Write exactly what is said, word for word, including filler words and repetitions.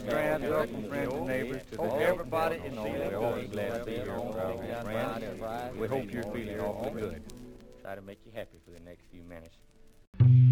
friends, welcome friends and neighbors to the everybody is feeling awfully glad to be here with our old friends. We hope you're feeling awfully good. Try to make you happy for the next few minutes.